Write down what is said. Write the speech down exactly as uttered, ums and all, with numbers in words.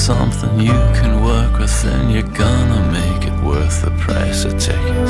something you can work with, then you're gonna make it worth the price of tickets.